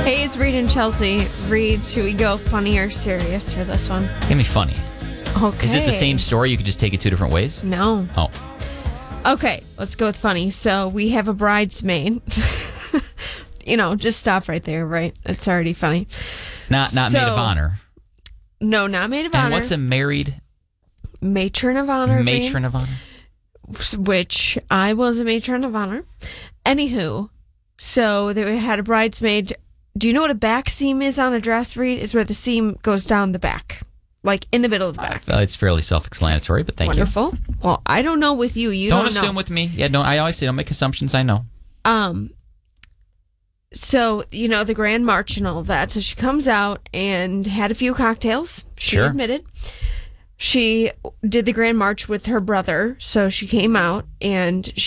Hey, it's Reed and Chelsea. Reed, should we go funny or serious for this one? Give me funny. Okay. Is it the same story? You could just take it two different ways? No. Oh. Okay, let's go with funny. So we have a bridesmaid. Just stop right there, right? It's already funny. Not maid of honor. No, not maid of honor. And what's a married? Matron of honor. Matron of honor? Which I was a matron of honor. Anywho, so they had a bridesmaid. Do you know what a back seam is on a dress, Reed? It's where the seam goes down the back. Like in the middle of the back. It's fairly self-explanatory, but thank you. Wonderful. Well, I don't know with you. You don't know. Don't assume with me. Yeah, I always say don't make assumptions. I know. So, the Grand March and all of that. So she comes out and had a few cocktails. She admitted. She did the Grand March with her brother. So she came out and